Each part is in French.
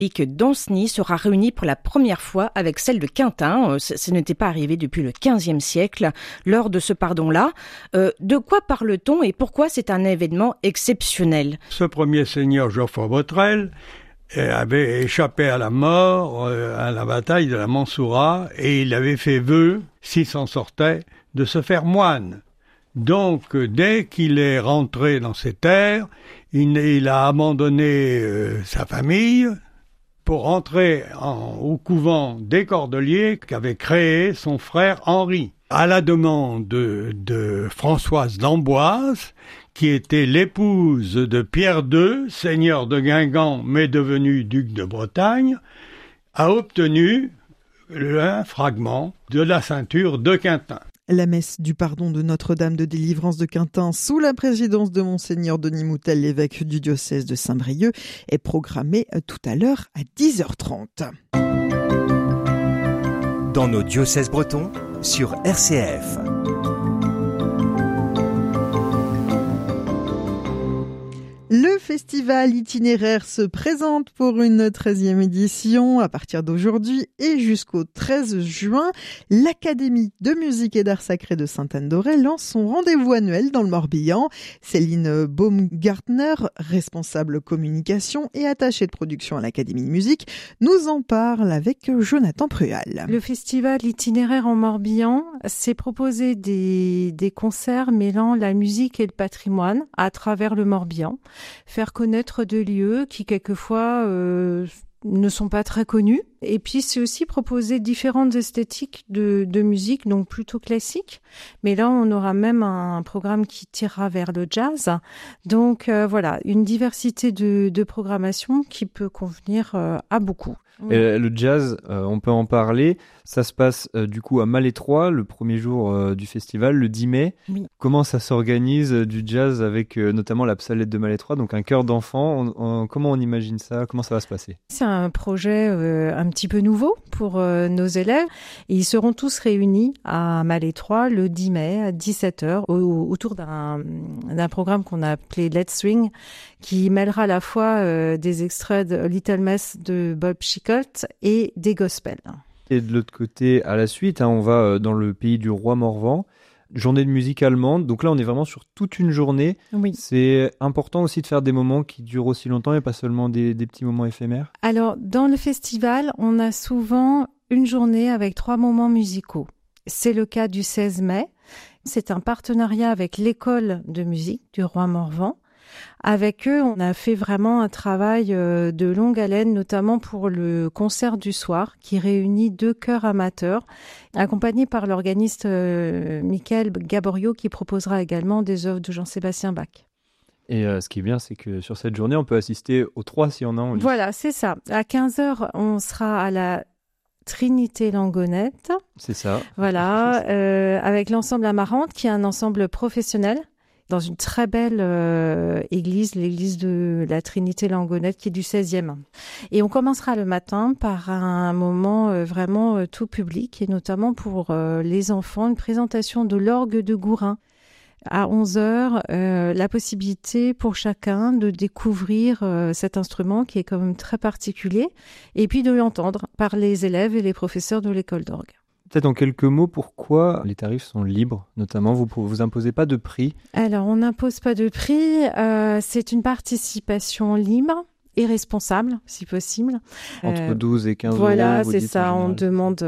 d'Anceny sera réunie pour la première fois avec celle de Quintin. Ce n'était pas arrivé depuis le XVe siècle. Lors de ce pardon-là, de quoi parle-t-on et pourquoi c'est un événement exceptionnel? Ce premier seigneur Geoffroy Botrel avait échappé à la mort à la bataille de la Mansoura et il avait fait vœu, s'il s'en sortait, de se faire moine. Donc, dès qu'il est rentré dans ses terres, il a abandonné sa famille pour rentrer au couvent des Cordeliers qu'avait créé son frère Henri. À la demande de Françoise d'Amboise, qui était l'épouse de Pierre II, seigneur de Guingamp, mais devenu duc de Bretagne, a obtenu un fragment de la ceinture de Quintin. La messe du pardon de Notre-Dame de Délivrance de Quintin, sous la présidence de Monseigneur Denis Moutel, l'évêque du diocèse de Saint-Brieuc, est programmée tout à l'heure à 10h30. Dans nos diocèses bretons, sur RCF. Le festival itinéraire se présente pour une 13e édition à partir d'aujourd'hui et jusqu'au 13 juin. L'Académie de musique et d'art sacré de Sainte-Anne-d'Auray lance son rendez-vous annuel dans le Morbihan. Céline Baumgartner, responsable communication et attachée de production à l'Académie de musique, nous en parle avec Jonathan Prual. Le festival itinéraire en Morbihan s'est proposé des concerts mêlant la musique et le patrimoine à travers le Morbihan. Faire connaître des lieux qui quelquefois ne sont pas très connus. Et puis c'est aussi proposer différentes esthétiques de musique, donc plutôt classique. Mais là, on aura même un programme qui tirera vers le jazz. Donc voilà, une diversité de programmation qui peut convenir à beaucoup. Et le jazz, on peut en parler. Ça se passe du coup à Malétroit, le premier jour du festival, le 10 mai. Oui. Comment ça s'organise du jazz avec notamment la Psalette de Malétroit, donc un chœur d'enfants. Comment on imagine ça? Comment ça va se passer? C'est un projet un petit peu nouveau pour nos élèves. Et ils seront tous réunis à Malétroit le 10 mai à 17h autour d'un programme qu'on a appelé Let's Swing, qui mêlera à la fois des extraits de Little Mess de Bob Chicot et des gospels. Et de l'autre côté, à la suite, on va dans le pays du roi Morvan. Journée de musique allemande. Donc là, on est vraiment sur toute une journée. Oui. C'est important aussi de faire des moments qui durent aussi longtemps et pas seulement des petits moments éphémères. Alors, dans le festival, on a souvent une journée avec 3 moments musicaux. C'est le cas du 16 mai. C'est un partenariat avec l'école de musique du roi Morvan. Avec eux, on a fait vraiment un travail de longue haleine, notamment pour le concert du soir, qui réunit 2 chœurs amateurs, accompagnés par l'organiste Michael Gaborio, qui proposera également des œuvres de Jean-Sébastien Bach. Et ce qui est bien, c'est que sur cette journée, on peut assister aux 3 s'il y en a en ligne. Voilà, c'est ça. À 15h, on sera à la Trinité Langonette. C'est ça. Voilà, avec l'ensemble Amarante, qui est un ensemble professionnel, dans une très belle église, l'église de la Trinité Langonette, qui est du 16e. Et on commencera le matin par un moment vraiment tout public, et notamment pour les enfants, une présentation de l'orgue de Gourin. À 11h, la possibilité pour chacun de découvrir cet instrument qui est quand même très particulier, et puis de l'entendre par les élèves et les professeurs de l'école d'orgue. Peut-être en quelques mots, pourquoi les tarifs sont libres, notamment vous imposez pas de prix? Alors, on n'impose pas de prix, c'est une participation libre et responsable, si possible. Entre 12 et 15 voilà, euros. c'est ça. On demande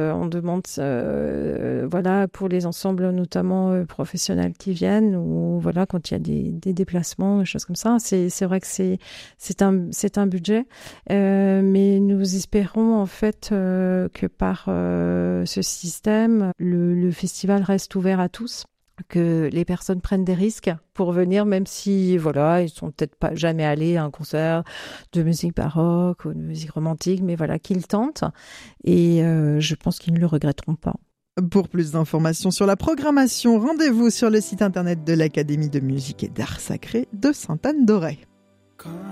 voilà, pour les ensembles notamment professionnels qui viennent, ou voilà, quand il y a des déplacements, des choses comme ça. C'est vrai que c'est un budget, mais nous espérons en fait que par ce système, le festival reste ouvert à tous, que les personnes prennent des risques pour venir, même si voilà, ils sont peut-être pas jamais allés à un concert de musique baroque ou de musique romantique, mais voilà, qu'ils tentent, et je pense qu'ils ne le regretteront pas. Pour plus d'informations sur la programmation, rendez-vous sur le site internet de l'Académie de musique et d'art sacré de Sainte-Anne-d'Auray.